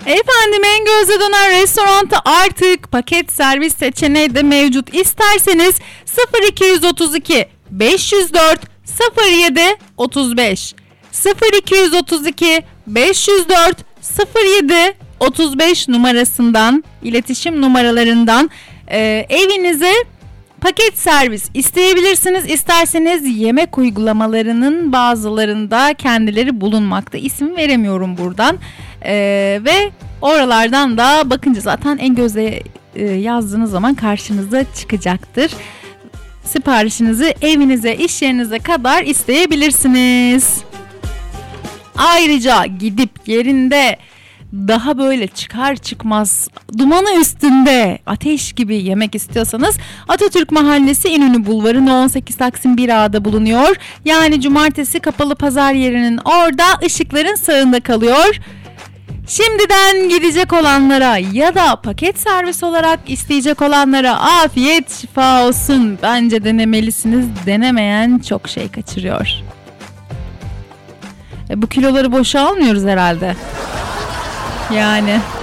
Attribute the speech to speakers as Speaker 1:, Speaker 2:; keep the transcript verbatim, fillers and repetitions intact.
Speaker 1: Efendim, en gözde döner restoranda artık paket servis seçeneği de mevcut. İsterseniz sıfır iki otuz iki beş yüz dört sıfır yedi otuz beş sıfır iki otuz iki beş yüz dört sıfır yedi otuz beş numarasından, iletişim numaralarından e, evinize paket servis isteyebilirsiniz. İsterseniz yemek uygulamalarının bazılarında kendileri bulunmakta. İsim veremiyorum buradan. Ee, ve oralardan da bakınca zaten en gözde e, yazdığınız zaman karşınıza çıkacaktır. Siparişinizi evinize, iş yerinize kadar isteyebilirsiniz. Ayrıca gidip yerinde daha böyle çıkar çıkmaz dumanı üstünde ateş gibi yemek istiyorsanız Atatürk Mahallesi İnönü Bulvarı No on sekiz Taksim bir A'da bulunuyor. Yani cumartesi kapalı pazar yerinin orada, ışıkların sağında kalıyor. Şimdiden gidecek olanlara ya da paket servis olarak isteyecek olanlara afiyet şifa olsun. Bence denemelisiniz. Denemeyen çok şey kaçırıyor. E, bu kiloları boşa almıyoruz herhalde. Yani...